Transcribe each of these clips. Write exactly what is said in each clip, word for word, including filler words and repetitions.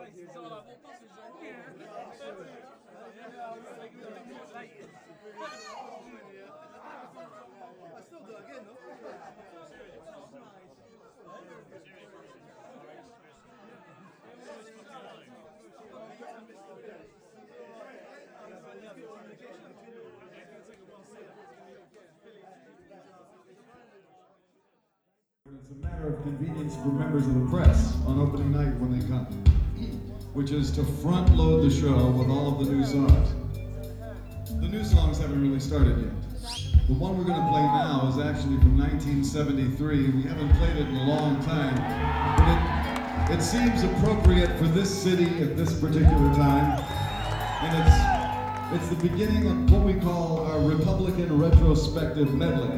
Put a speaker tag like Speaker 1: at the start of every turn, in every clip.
Speaker 1: It's all about
Speaker 2: I still do it again, though.
Speaker 3: It's a matter of convenience for members of the press on opening night when they come, which is to front load the show with all of the new songs. The new songs haven't really started yet. The one we're going to play now is actually from nineteen seventy-three. We haven't played it in a long time, but it, it seems appropriate for this city at this particular time. And it's, it's the beginning of what we call our Republican retrospective medley.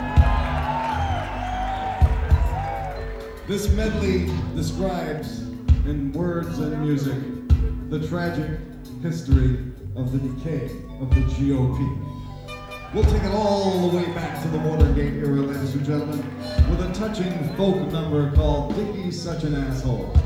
Speaker 3: This medley describes, in words and music, the tragic history of the decay of the G O P. We'll take it all the way back to the Watergate era, ladies and gentlemen, with a touching folk number called Dickie's Such an Asshole.